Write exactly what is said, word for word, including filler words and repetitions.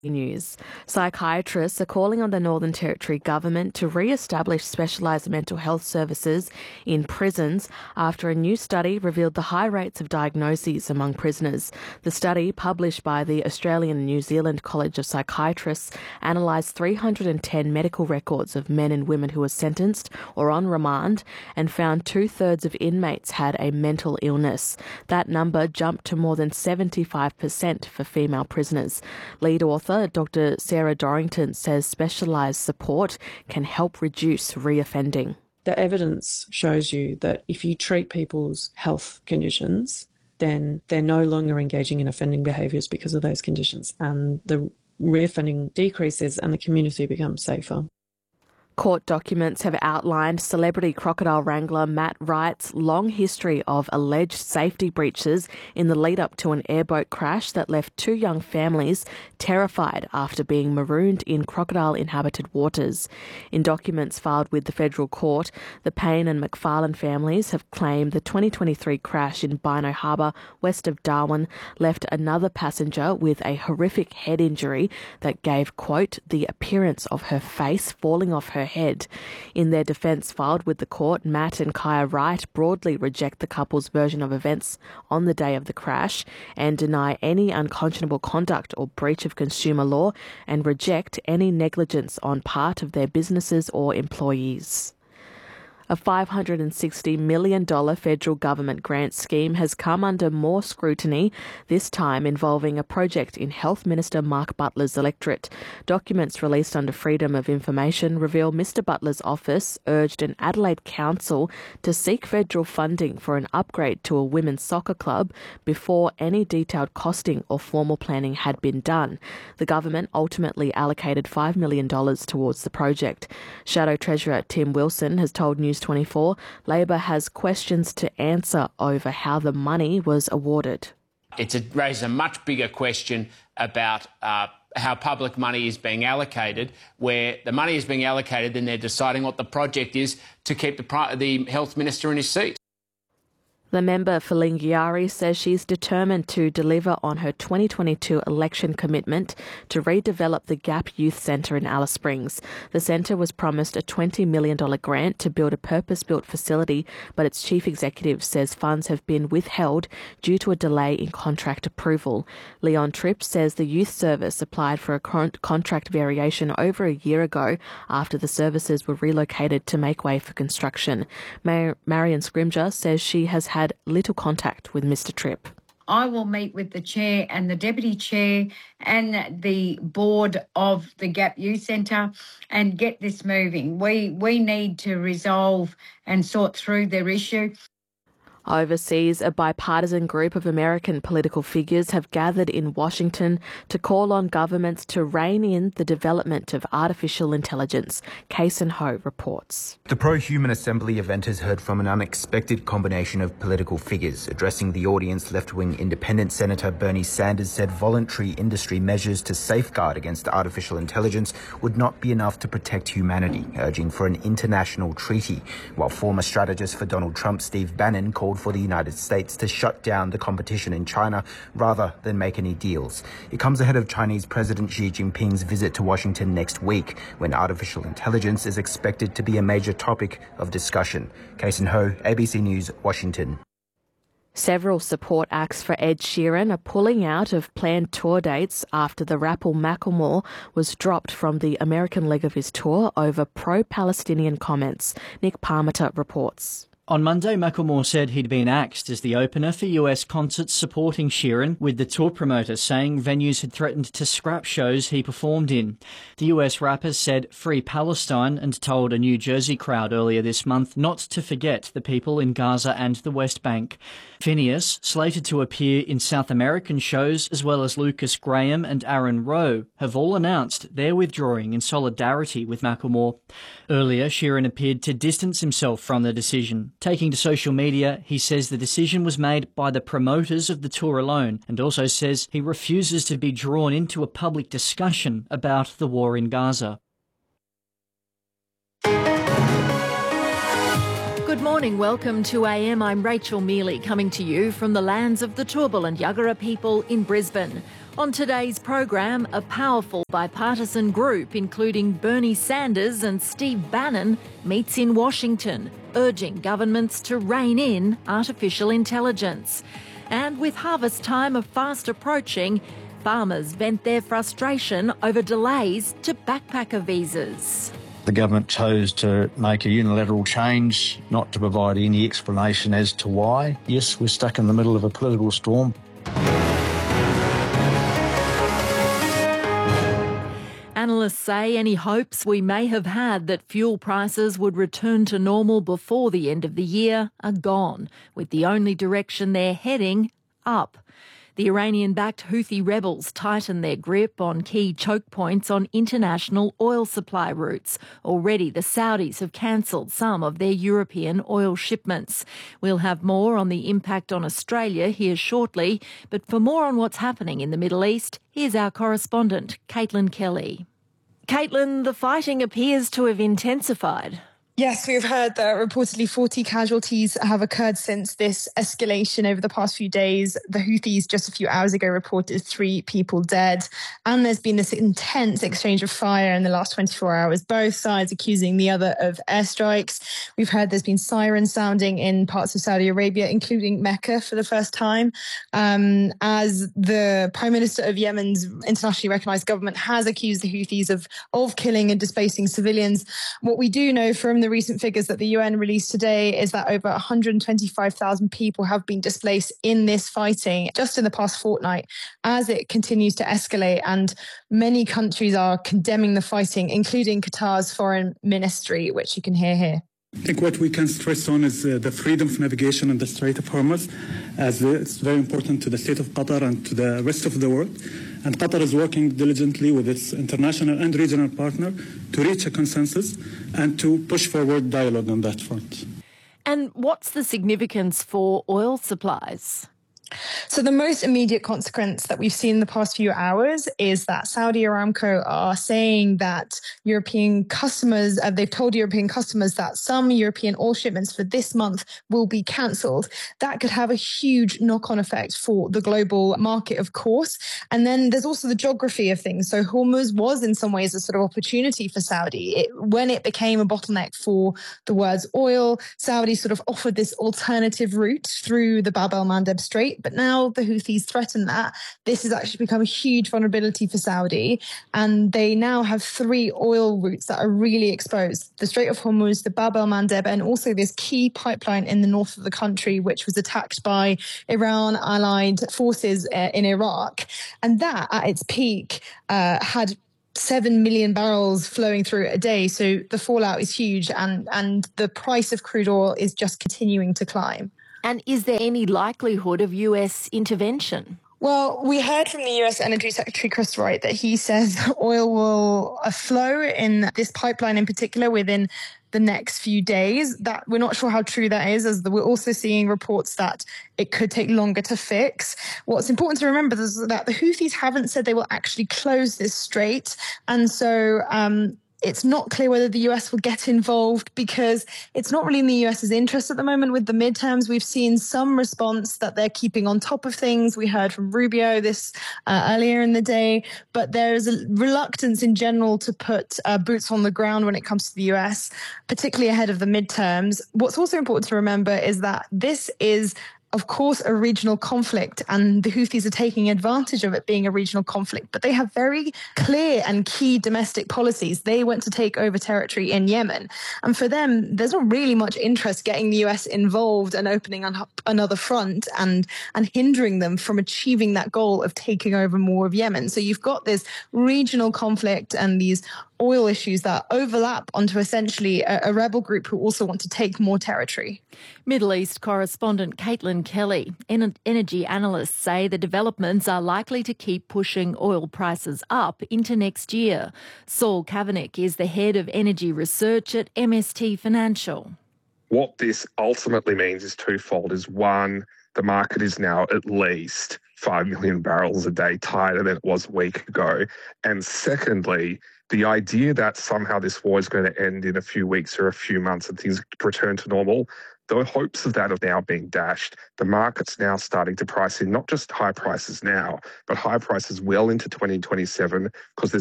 News. Psychiatrists are calling on the Northern Territory government to re-establish specialised mental health services in prisons after a new study revealed the high rates of diagnoses among prisoners. The study, published by the Australian and New Zealand College of Psychiatrists, analysed three hundred ten medical records of men and women who were sentenced or on remand and found two-thirds of inmates had a mental illness. That number jumped to more than seventy-five percent for female prisoners. Lead author Doctor Sarah Dorrington says specialised support can help reduce reoffending. The evidence shows you that if you treat people's health conditions, then they're no longer engaging in offending behaviours because of those conditions, and the reoffending decreases and the community becomes safer. Court documents have outlined celebrity crocodile wrangler Matt Wright's long history of alleged safety breaches in the lead-up to an airboat crash that left two young families terrified after being marooned in crocodile-inhabited waters. In documents filed with the federal court, the Payne and McFarlane families have claimed the twenty twenty-three crash in Bynoe Harbour, west of Darwin, left another passenger with a horrific head injury that gave, quote, the appearance of her face falling off her head. In their defence filed with the court, Matt and Kaya Wright broadly reject the couple's version of events on the day of the crash and deny any unconscionable conduct or breach of consumer law and reject any negligence on part of their businesses or employees. A five hundred sixty million dollars federal government grant scheme has come under more scrutiny, this time involving a project in Health Minister Mark Butler's electorate. Documents released under Freedom of Information reveal Mr Butler's office urged an Adelaide council to seek federal funding for an upgrade to a women's soccer club before any detailed costing or formal planning had been done. The government ultimately allocated five million dollars towards the project. Shadow Treasurer Tim Wilson has told News twenty-four Labor has questions to answer over how the money was awarded. It's a, raises a much bigger question about uh, how public money is being allocated, where the money is being allocated, then they're deciding what the project is to keep the, the health minister in his seat. The member for Lingiari says she's determined to deliver on her twenty twenty-two election commitment to redevelop the Gap Youth Centre in Alice Springs. The centre was promised a twenty million dollars grant to build a purpose-built facility, but its chief executive says funds have been withheld due to a delay in contract approval. Leon Tripp says the youth service applied for a con- contract variation over a year ago after the services were relocated to make way for construction. Mar- Marion Scrimger says she has had had little contact with Mr Tripp. I will meet with the chair and the deputy chair and the board of the Gap Youth Centre and get this moving. We we need to resolve and sort through their issue. Overseas, a bipartisan group of American political figures have gathered in Washington to call on governments to rein in the development of artificial intelligence. Kason Ho reports. The Pro-Human Assembly event has heard from an unexpected combination of political figures. Addressing the audience, left-wing independent Senator Bernie Sanders said voluntary industry measures to safeguard against artificial intelligence would not be enough to protect humanity, urging for an international treaty, while former strategist for Donald Trump, Steve Bannon, called for the United States to shut down the competition in China rather than make any deals. It comes ahead of Chinese President Xi Jinping's visit to Washington next week, when artificial intelligence is expected to be a major topic of discussion. Kason Ho, A B C News, Washington. Several support acts for Ed Sheeran are pulling out of planned tour dates after the rapper Macklemore was dropped from the American leg of his tour over pro-Palestinian comments. Nick Parmenter reports. On Monday, Macklemore said he'd been axed as the opener for U S concerts supporting Sheeran, with the tour promoter saying venues had threatened to scrap shows he performed in. The U S rapper said "Free Palestine" and told a New Jersey crowd earlier this month not to forget the people in Gaza and the West Bank. Phineas, slated to appear in South American shows, as well as Lucas Graham and Aaron Rowe, have all announced they're withdrawing in solidarity with Macklemore. Earlier, Sheeran appeared to distance himself from the decision. Taking to social media, he says the decision was made by the promoters of the tour alone, and also says he refuses to be drawn into a public discussion about the war in Gaza. Good morning, welcome to A M. I'm Rachel Mealy, coming to you from the lands of the Turrbal and Yagara people in Brisbane. On today's program, a powerful bipartisan group, including Bernie Sanders and Steve Bannon, meets in Washington, urging governments to rein in artificial intelligence. And with harvest time fast approaching, farmers vent their frustration over delays to backpacker visas. The government chose to make a unilateral change, not to provide any explanation as to why. Yes, we're stuck in the middle of a political storm. Analysts say any hopes we may have had that fuel prices would return to normal before the end of the year are gone, with the only direction they're heading up. The Iranian-backed Houthi rebels tighten their grip on key choke points on international oil supply routes. Already the Saudis have cancelled some of their European oil shipments. We'll have more on the impact on Australia here shortly, but for more on what's happening in the Middle East, here's our correspondent, Caitlin Kelly. Caitlin, the fighting appears to have intensified. Yes, we've heard that reportedly forty casualties have occurred since this escalation over the past few days. The Houthis just a few hours ago reported three people dead. And there's been this intense exchange of fire in the last twenty-four hours, both sides accusing the other of airstrikes. We've heard there's been sirens sounding in parts of Saudi Arabia, including Mecca for the first time, um, as the Prime Minister of Yemen's internationally recognised government has accused the Houthis of, of killing and displacing civilians. What we do know from the recent figures that the U N released today is that over one hundred twenty-five thousand people have been displaced in this fighting just in the past fortnight as it continues to escalate, and many countries are condemning the fighting, including Qatar's foreign ministry, which you can hear here. I think what we can stress on is uh, the freedom of navigation in the Strait of Hormuz, as it's very important to the state of Qatar and to the rest of the world. And Qatar is working diligently with its international and regional partner to reach a consensus and to push forward dialogue on that front. And what's the significance for oil supplies? So the most immediate consequence that we've seen in the past few hours is that Saudi Aramco are saying that European customers, uh, they've told European customers that some European oil shipments for this month will be cancelled. That could have a huge knock-on effect for the global market, of course. And then there's also the geography of things. So Hormuz was in some ways a sort of opportunity for Saudi. It, when it became a bottleneck for the world's oil, Saudi sort of offered this alternative route through the Bab el-Mandeb Strait. But now the Houthis threaten that. This has actually become a huge vulnerability for Saudi. And they now have three oil routes that are really exposed. The Strait of Hormuz, the Bab el-Mandeb, and also this key pipeline in the north of the country, which was attacked by Iran-allied forces uh, in Iraq. And that, at its peak, uh, had seven million barrels flowing through a day. So the fallout is huge, and, and the price of crude oil is just continuing to climb. And is there any likelihood of U S intervention? Well, we heard from the U S Energy Secretary Chris Wright that he says oil will flow in this pipeline in particular within the next few days. That we're not sure how true that is, as we're also seeing reports that it could take longer to fix. What's important to remember is that the Houthis haven't said they will actually close this strait. And so um, it's not clear whether the U S will get involved, because it's not really in the US's interest at the moment with the midterms. We've seen some response that they're keeping on top of things. We heard from Rubio this uh, earlier in the day, but there's a reluctance in general to put uh, boots on the ground when it comes to the U S, particularly ahead of the midterms. What's also important to remember is that this is of course, a regional conflict, and the Houthis are taking advantage of it being a regional conflict. But they have very clear and key domestic policies. They want to take over territory in Yemen. And for them, there's not really much interest getting the U S involved and opening up another front and, and hindering them from achieving that goal of taking over more of Yemen. So you've got this regional conflict and these oil issues that overlap onto essentially a, a rebel group who also want to take more territory. Middle East correspondent Caitlin Kelly. En- energy analysts say the developments are likely to keep pushing oil prices up into next year. Saul Kavanagh is the head of energy research at M S T Financial. What this ultimately means is twofold. Is one, the market is now at least five million barrels a day tighter than it was a week ago. And secondly, the idea that somehow this war is going to end in a few weeks or a few months and things return to normal, the hopes of that have now been dashed. The market's now starting to price in not just high prices now, but high prices well into twenty twenty-seven because there's